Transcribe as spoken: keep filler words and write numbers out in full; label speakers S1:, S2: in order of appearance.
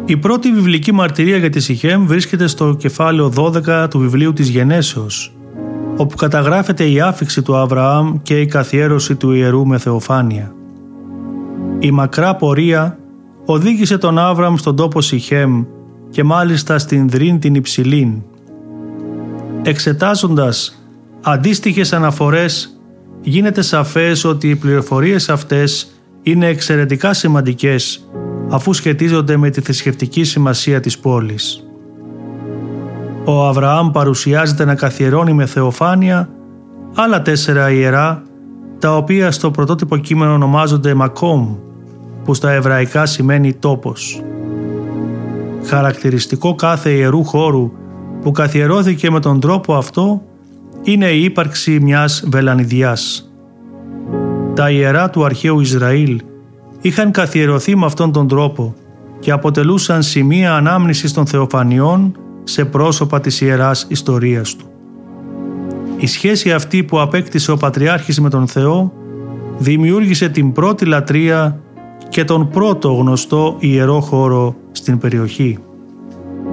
S1: Η πρώτη βιβλική μαρτυρία για τη Σιχέμ βρίσκεται στο κεφάλαιο δώδεκα του βιβλίου της Γενέσεως, όπου καταγράφεται η άφιξη του Αβραάμ και η καθιέρωση του ιερού με θεοφάνεια. Η μακρά πορεία οδήγησε τον Άβραμ στον τόπο Σιχέμ και μάλιστα στην Δρήν την Υψηλήν. Εξετάζοντας αντίστοιχες αναφορές, γίνεται σαφές ότι οι πληροφορίες αυτές είναι εξαιρετικά σημαντικές, αφού σχετίζονται με τη θρησκευτική σημασία της πόλης. Ο Αβραάμ παρουσιάζεται να καθιερώνει με θεοφάνεια άλλα τέσσερα ιερά, τα οποία στο πρωτότυπο κείμενο ονομάζονται Μακόμ, που στα εβραϊκά σημαίνει τόπος. Χαρακτηριστικό κάθε ιερού χώρου που καθιερώθηκε με τον τρόπο αυτό είναι η ύπαρξη μιας βελανιδιάς. Τα ιερά του αρχαίου Ισραήλ είχαν καθιερωθεί με αυτόν τον τρόπο και αποτελούσαν σημεία ανάμνησης των θεοφανιών σε πρόσωπα της ιεράς ιστορίας του. Η σχέση αυτή που απέκτησε ο Πατριάρχης με τον Θεό δημιούργησε την πρώτη λατρεία και τον πρώτο γνωστό ιερό χώρο στην περιοχή.